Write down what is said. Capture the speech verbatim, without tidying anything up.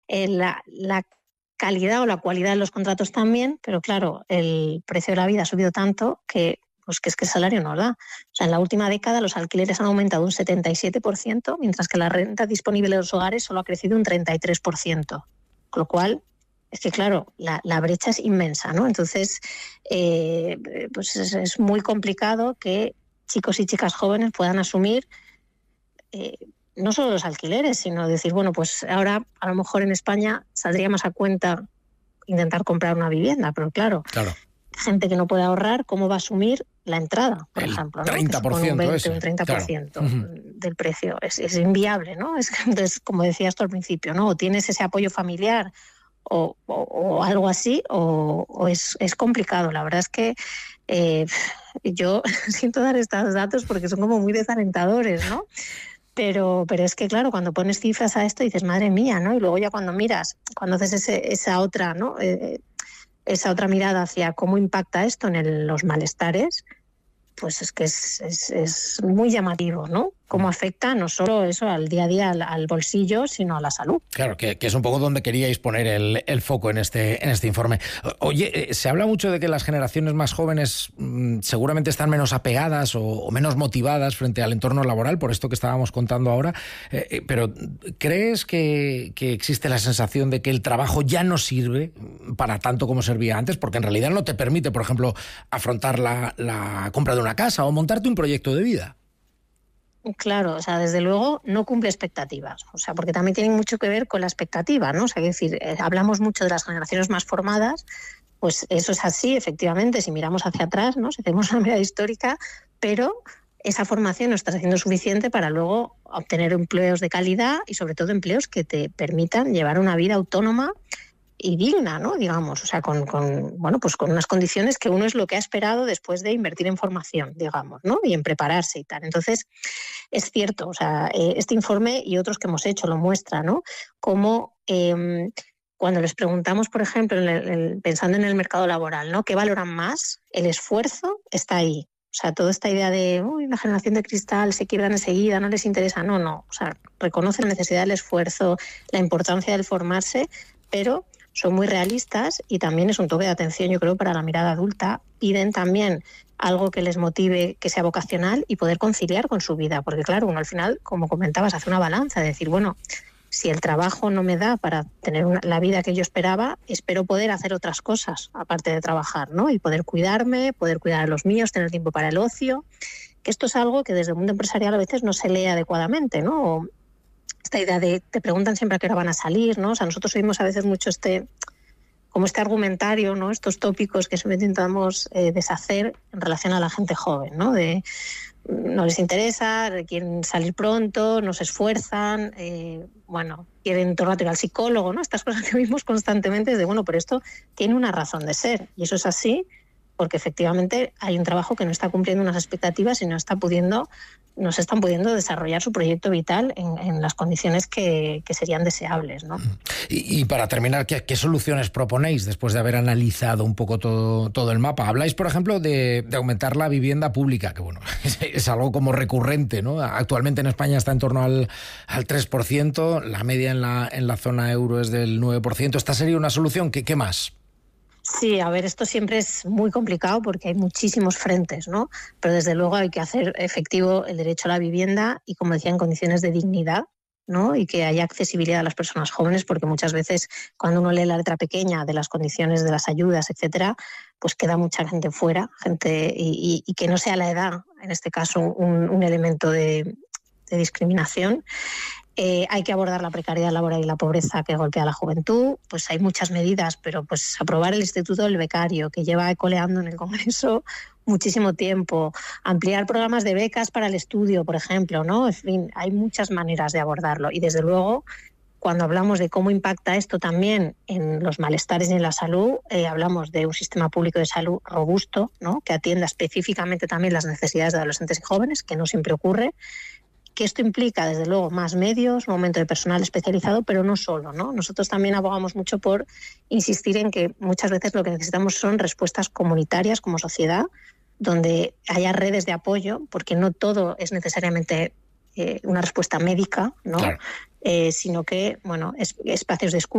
eh, la, la calidad o la cualidad de los contratos también, pero claro, el precio de la vida ha subido tanto que, pues que es que el salario no da. O sea, en la última década los alquileres han aumentado un setenta y siete por ciento, mientras que la renta disponible de los hogares solo ha crecido un treinta y tres por ciento. Con lo cual, es que claro, la, la brecha es inmensa, ¿no? Entonces, eh, pues es, es muy complicado que chicos y chicas jóvenes puedan asumir eh, no solo los alquileres, sino decir, bueno, pues ahora a lo mejor en España saldría más a cuenta intentar comprar una vivienda, pero claro, claro. gente que no puede ahorrar, ¿cómo va a asumir la entrada, por el ejemplo? treinta por ciento, ¿no? Un veinte, ese. un treinta por ciento Claro. del precio. Es, es inviable, ¿no? Es, entonces, como decías tú al principio, ¿no? O tienes ese apoyo familiar o, o, o algo así, o, o es, es complicado. La verdad es que eh, yo siento dar estos datos porque son como muy desalentadores, ¿no? Pero, pero es que, claro, cuando pones cifras a esto dices, madre mía, ¿no? Y luego ya cuando miras, cuando haces ese, esa otra, ¿no? Eh, esa otra mirada hacia cómo impacta esto en el, los malestares, pues es que es, es, es muy llamativo, ¿no? Cómo afecta no solo eso al día a día, al, al bolsillo, sino a la salud. Claro, que, que es un poco donde queríais poner el, el foco en este, en este informe. Oye, se habla mucho de que las generaciones más jóvenes mmm, seguramente están menos apegadas o, o menos motivadas frente al entorno laboral, por esto que estábamos contando ahora, eh, pero ¿crees que, que existe la sensación de que el trabajo ya no sirve para tanto como servía antes? Porque en realidad no te permite, por ejemplo, afrontar la, la compra de una casa o montarte un proyecto de vida. Claro, o sea, desde luego no cumple expectativas, o sea, porque también tiene mucho que ver con la expectativa, ¿no? O sea, es decir, eh, hablamos mucho de las generaciones más formadas, pues eso es así, efectivamente, si miramos hacia atrás, ¿no? Si hacemos una mirada histórica, pero esa formación no está siendo suficiente para luego obtener empleos de calidad y sobre todo empleos que te permitan llevar una vida autónoma y digna, ¿no? Digamos, o sea, con, con, bueno, pues con unas condiciones que uno es lo que ha esperado después de invertir en formación, digamos, ¿no? Y en prepararse y tal. Entonces, es cierto, o sea, eh, este informe y otros que hemos hecho lo muestra, ¿no? Cómo eh, cuando les preguntamos, por ejemplo, en el, el, pensando en el mercado laboral, ¿no? ¿Qué valoran más? El esfuerzo está ahí. O sea, toda esta idea de, uy, la generación de cristal se quiebran enseguida, no les interesa. No, no. O sea, reconocen la necesidad del esfuerzo, la importancia del formarse, pero son muy realistas y también es un toque de atención, yo creo, para la mirada adulta. Piden también algo que les motive, que sea vocacional y poder conciliar con su vida. Porque, claro, uno al final, como comentabas, hace una balanza, de decir, bueno, si el trabajo no me da para tener una, la vida que yo esperaba, espero poder hacer otras cosas, aparte de trabajar, ¿no? Y poder cuidarme, poder cuidar a los míos, tener tiempo para el ocio. Que esto es algo que desde el mundo empresarial a veces no se lee adecuadamente, ¿no? Esta idea de, te preguntan siempre a qué hora van a salir, ¿no? O sea, nosotros oímos a veces mucho este, como este argumentario, ¿no? Estos tópicos que siempre intentamos eh, deshacer en relación a la gente joven, ¿no? De no les interesa, quieren salir pronto, no se esfuerzan, eh, bueno, quieren todo el rato ir al psicólogo, ¿no? Estas cosas que oímos constantemente es de, bueno, pero esto tiene una razón de ser, y eso es así porque efectivamente hay un trabajo que no está cumpliendo unas expectativas y no está pudiendo, no se están pudiendo desarrollar su proyecto vital en, en las condiciones que, que serían deseables, ¿no? Y, y para terminar, ¿qué, ¿qué soluciones proponéis después de haber analizado un poco todo, todo el mapa? Habláis, por ejemplo, de, de aumentar la vivienda pública, que bueno, es, es algo como recurrente, ¿no? Actualmente en España está en torno al, al tres por ciento, la media en la, en la zona euro es del nueve por ciento. ¿Esta sería una solución? ¿Qué, qué más? Sí, a ver, esto siempre es muy complicado porque hay muchísimos frentes, ¿no? Pero desde luego hay que hacer efectivo el derecho a la vivienda y, como decía, en condiciones de dignidad, ¿no? Y que haya accesibilidad a las personas jóvenes, porque muchas veces cuando uno lee la letra pequeña de las condiciones de las ayudas, etcétera, pues queda mucha gente fuera, gente y, y, y que no sea la edad, en este caso, un, un elemento de, de discriminación. Eh, hay que abordar la precariedad laboral y la pobreza que golpea a la juventud. Pues hay muchas medidas, pero pues aprobar el Instituto del Becario, que lleva coleando en el Congreso muchísimo tiempo, ampliar programas de becas para el estudio, por ejemplo, ¿no? En fin, hay muchas maneras de abordarlo. Y desde luego, cuando hablamos de cómo impacta esto también en los malestares y en la salud, eh, hablamos de un sistema público de salud robusto, ¿no? Que atienda específicamente también las necesidades de adolescentes y jóvenes, que no siempre ocurre. Que esto implica, desde luego, más medios, un aumento de personal especializado, pero no solo, ¿no? Nosotros también abogamos mucho por insistir en que muchas veces lo que necesitamos son respuestas comunitarias como sociedad, donde haya redes de apoyo, porque no todo es necesariamente eh, una respuesta médica, ¿no? Claro. Eh, sino que, bueno, es, espacios de escucha,